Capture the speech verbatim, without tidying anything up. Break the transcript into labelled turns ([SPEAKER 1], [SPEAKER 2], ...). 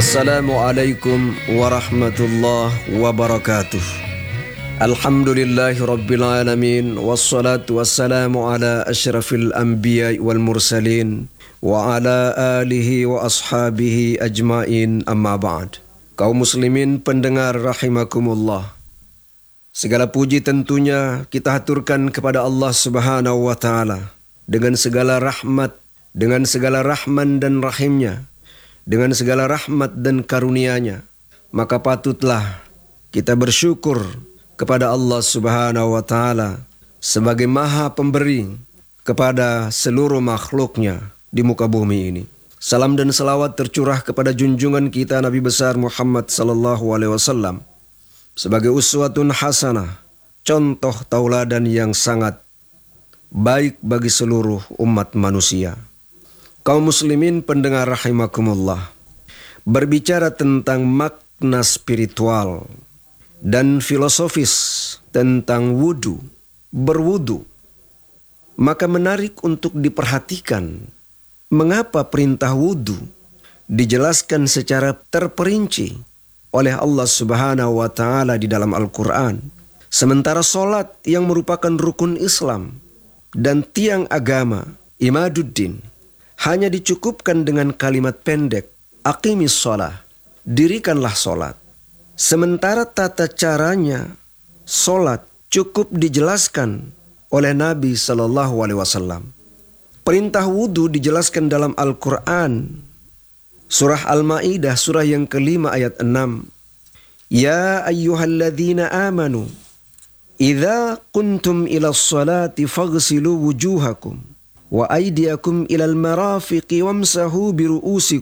[SPEAKER 1] Assalamualaikum warahmatullahi wabarakatuh. Alhamdulillahi rabbil alamin, wassalatu wassalamu ala asyrafil anbiya wal mursalin wa ala alihi wa ashabihi ajmain, amma ba'd. Kaum muslimin pendengar rahimakumullah, segala puji tentunya kita haturkan kepada Allah Subhanahu wa taala dengan segala rahmat, dengan segala rahman dan rahimnya, dengan segala rahmat dan karunia-Nya. Maka patutlah kita bersyukur kepada Allah Subhanahu wa taala sebagai Maha Pemberi kepada seluruh makhluknya di muka bumi ini. Salam dan salawat tercurah kepada junjungan kita Nabi besar Muhammad sallallahu alaihi wasallam sebagai uswatun hasanah, contoh tauladan yang sangat baik bagi seluruh umat manusia. Kaum muslimin pendengar rahimakumullah, berbicara tentang makna spiritual dan filosofis tentang wudu, berwudu, maka menarik untuk diperhatikan mengapa perintah wudu dijelaskan secara terperinci oleh Allah Subhanahu wa taala di dalam Al-Qur'an, sementara salat yang merupakan rukun Islam dan tiang agama, imaduddin, hanya dicukupkan dengan kalimat pendek, aqimis shalah, dirikanlah solat. Sementara tata caranya solat cukup dijelaskan oleh Nabi Sallallahu Alaihi Wasallam. Perintah wudu dijelaskan dalam Al-Quran, surah Al-Ma'idah, surah yang kelima ayat enam. Ya ayyuhalladzina amanu, idza kuntum ila sholati faghsilu wujuhakum wa aydiyakum ilal marafiqi wamsahu biru'usikum